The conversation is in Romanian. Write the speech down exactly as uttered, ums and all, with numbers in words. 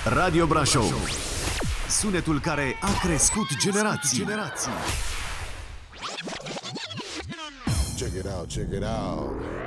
Radio Brașov. Sunetul care a crescut generații. generații. Check it out, check it out.